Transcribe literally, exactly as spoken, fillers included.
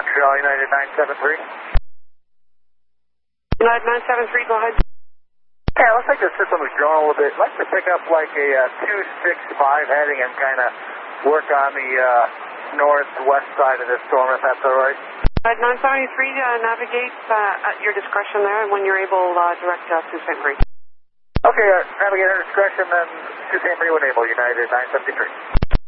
Montreal, United nine seven three. United nine seven three, go ahead. Yeah, it looks like the system is growing a little bit. I'd like to pick up like a uh, two six five heading and kind of work on the uh, northwest side of this storm, if that's all right. United nine seven three, uh, navigate uh, at your discretion there, and when you're able, uh, direct uh, to Saint Marie. Okay, uh, navigate at discretion, then to Saint Marie when able, United nine seven three.